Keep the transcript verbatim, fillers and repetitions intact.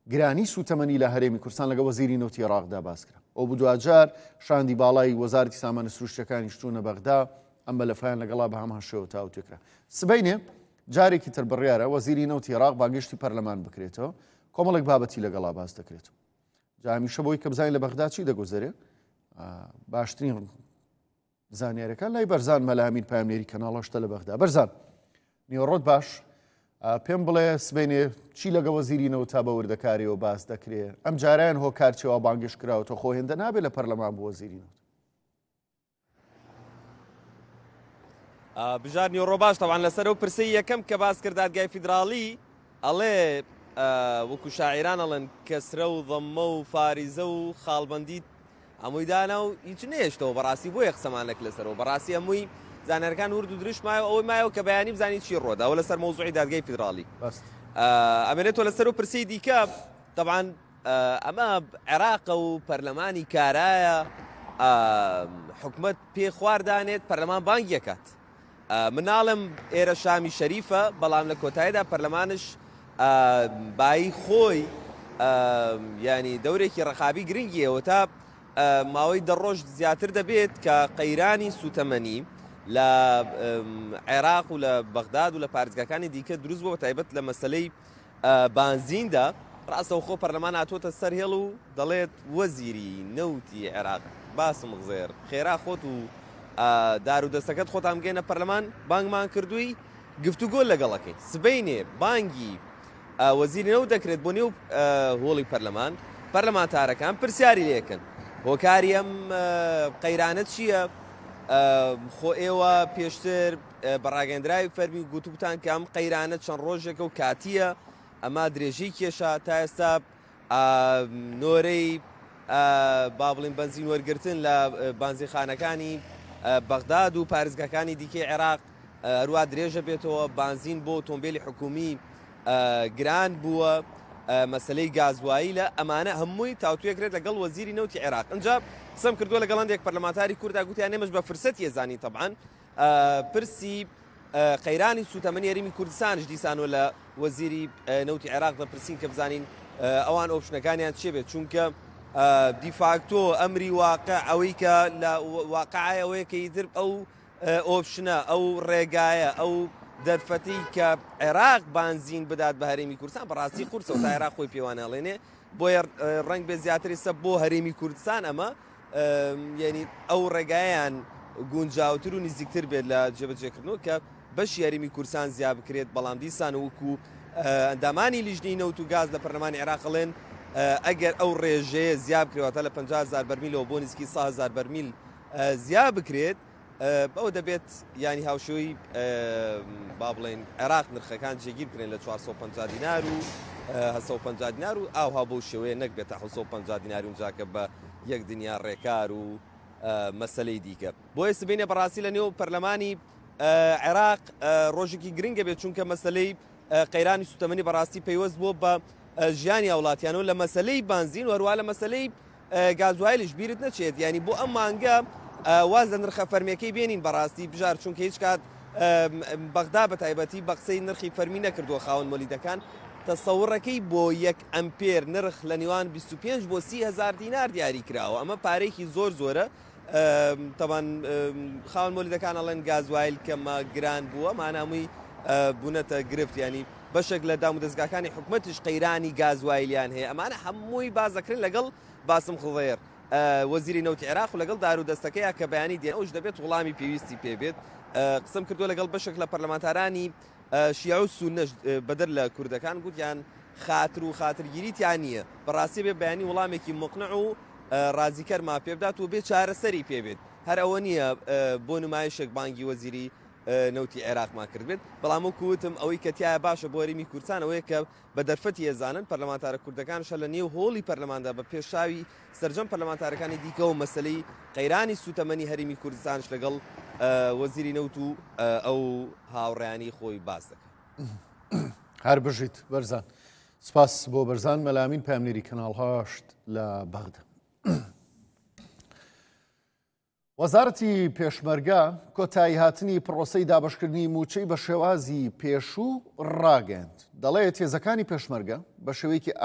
گرانی سوتەمەنی لە هەرێمی کوردستان لەگە وەزیری نەوتی عێراقدا باسکرا. ئەو بوو دوجار شاندی باڵای وەزارەتی سامانە سروشتەکانی شتونە بەغدا ئەم بەلەفیان لەگەڵا بە هەمان شێوە تاوتێکرا. سبەینێ جارێکی تر بڕیارە وەزیری نەوتی عێراق باگەشتی پەرلەمان بکرێتەوە، کۆمەڵێک بابەتی لەگەڵا باس دەکرێتەوە. جا هەمیشە بۆی کە بزانین لە بەغدا چی دەگۆزێرێ، باشترین زانیاریەکان لای بەرزان مەلامین پامنێری کەناڵ هەشتە لە بەغدا. بەرزان نیوەڕۆت باش، پێم بڵێ سبەینێ چی لەگە وەزیری نەوتا بە وردەکاریەوە باس دەکرێت؟ ئەم جارایان هۆکارچەوە بانگش کراوەتە خۆ هێندە نابێت لە پەرلەمان بۆ وەزیری نەوت. بژار نیوەڕۆ باش تەوان لەسەر ئەو پرسەی یەکەم کە باس کرد دادگای فیدراڵی ئەڵێ وەکو شاعیران ئەڵێن کەسرە و ضەممە و فاریزە و خاڵبەندی هەمووی دانا و هیچ نێشتەوە بەڕاستی بۆ یە قسەمانێک لەسەرەوە بەڕاستی هەمووی زانەرەکان ورد و درشت مایە ئەوەی مایەوە کە بەیانی بزانین چی ڕۆدا ئەوە لەسەر مەوزوعی دادگای فیدراڵی ئەمێنێتەوە لەسەر و پرسەی دیکە طبعاً ئەمە عێراقە و پەرلەمانی کارایە حکومەت پێ خواردانێت پەرلەمان بانگ یەکات. مناڵم ئێرە شامی شەریفە بەڵام لە کۆتاییدا پەرلەمانش بای خۆی ینی دەورێکی ڕەخابی گرنگیەوە تا ماوەی دە ڕۆژ زیاتر دەبێت کە قەیرانی سوتەمەنی لە عێراق و لە بەغداد و لە پارێزگاکانی دیکە دروست بووە تایبەت لە مەسەلەی بانزیندا ڕاستەوە خۆ پەرلەمان هاتوۆتە سەر هێڵ و دەڵێت وەزیری نەوتی عێراق باسم غزێر خێرا خۆت و دار و دەستەکەت خۆتان بگەینە پەرلەمان بانگمان کردووی گفتوگۆ لەگەڵەکەی سبەینێ بانگی وەزیری نەوت دەکرێت بۆ نێو هۆڵی پەرلەمان پەرلەمانتارەکان پرسیاری لێکن هۆکاری ئەم قەیرانە چییە؟ خۆ ئێوە پێشتر بەڕاگەندراوی فەرمی گوتوبتان کە ئەم قەیرانە چەند ڕۆژێکە و کاتیە ئەما درێژەی کێشە تا ئێستا نۆرەی با بڵین بەنزین وەرگرتن لە بانزیخانەکانی بەغداد و پارێزگاکانی دیکەی عێراق هەروە درێژە بێتەوە بانزین بۆ ئۆتۆمبیلی حکومی گران بووە مەسلەی گازوایی لە ئەمانە هەمووی تاوتوێکرێت لەگەڵ وەزیری نەوتی عێراق. ئەنجا قسەم کردووە لەگەڵ هەندێک پەرلەمانتاری کووردا گوتیان ئێمەش بە فرسەتی ێزانی تەبعاً پرسی قەیرانی سوتەمەنی هەرێمی کوردستانش دیسانەوە لە وەزیری نەوتی عێراق دەپرسین کە بزانین ئەوان ئۆپشنەکانیان چێ بێت چونکە دیفاکتۆ ئەمری واقع ئەوەی کە لە واقعایە ئەوەیە کە ئیتر ئەو ئۆپشنە ئەو ڕێگایە ئەو دەرفەتی کە عێراق بانزین بدات بە هەرێمی کوردستان بەڕاستی قورسە و تا عێراق خۆی پێوانەڵێنێ بۆیە ڕەنگ بێ زیاتر ئێستا بۆ هەرێمی کوردستان ئەمە یعنی ئەو ڕێگایان گونجاوتر و نزیکتر بێت لە جێبەجێکردنەوە کە بەشی هەرێمی کوردستان زیاد بکرێت بەڵام دیسان وەکو ئەندامانی لیژنەی نەوت و گاز لە پەرلەمانی عێراق ئەڵێن ئەگەر ئەو ڕێژەیە زیاد بکرێتە لە پەنجا هەزار بەرمیلەوە بۆ نزیکی سە هەزار بەرمیل زیاد بکرێت بەوە دەبێت ینی هاوشێوەی با بڵێن عێراق نرخەکان جێگیر بکرێن لە چوارسەد و پەنجا دینار و هەسە و پەنجا دینار و ئاوها بەو شێوەیە نەکبێتە حوسە و پەنجا دینار و جاکە بە یەک دنیا ڕێکار و مەسەلەی دیکە. بۆیە سبەینێ بەڕاستی لە نێو پەرلەمانی عێراق ڕۆژێکی گرنگە بێت چونکە مەسەلەی قەیرانی سوتەمەنی بەڕاستی پەیوەست بووە بە ژیانی وڵاتیانەوە لە مەسەلەی بانزین و هەروە لە مەسەلەی گازوایلش بیرت نەچێت ینی بۆ ئەم مانگە واز لە نرخە فەرمیەکەی بێنین بەڕاستی بژار چونکە هیچ کات بەغدا بە تایبەتی بە قسەی نرخی فەرمی نەکردووە خاوەن مۆلیدەکان تەسەوڕەکەی بۆ یەک ئەمپێر نرخ لە نێوان بیست و پێنج بۆ سی هەزار دینار دیاری کراوە ئەمە پارێکی زۆر زۆرە تەبەن خاوەن مۆلیدەکان ئەڵێن گازوایل کەمە گران بووە مانامووی بوونەتە گرفت ینی بەشێک لە دام و دەستگاکانی حکومەتیش قەیرانی گازوایلیان هەیە ئەمانە هەمووی باز دەکرێن لەگەڵ باسم خڵێر وەزیری نەوتی عێراق و لەگەڵ دار و دەستەکەیە کە بەیانی دێن ئەوش دەبێت وڵامی پێویستی پێبێت. قسم کردووە لەگەڵ بەشێک لە پەرلەمانتارانی شیعە و سونەش بەدەر لە کوردەکان گوتیان خاتر و خاترگیریتیان نییە بەڕاستی بێ بەیانی وڵامێکی مقنع و ڕازیکەرما پێ بدات و بێ چارەسەری پێبێت هەر ئەوە نییە بۆ نمایشێک بانگی وەزیری نەوتی عێراقمان کرد بێت بەڵام و کووتم ئەوەی کە تایە باشە بۆ هەرێمی کوردستان ئەوەیە کە بە دەرفەتی ێزانن پەرلەمانتارە کوردەکانشە لە نێو هۆڵی پەرلەماندا بە پێشاوی سەرجەم پەرلەمانتارەکانی دیکەەوە مەسەلەی قەیرانی سوتەمەنی هەرێمی کوردستانش لەگەڵ وەزیری نەوت و ئەو هاوڕێیانی خۆی باس دەکەن. هەر بژیت بەرزان سپاس بۆ بەرزان مەلامین پامنێری کەناڵ هەشت لە بەغدا. وەزارەتی پێشمەرگە کۆتایی هاتنی پرۆسەی دابەشکردنی موچەی بە شێوازی پێشوو ڕاگەاند. دەڵێت هێزەکانی پێشمەرگە بە شێوەیەکی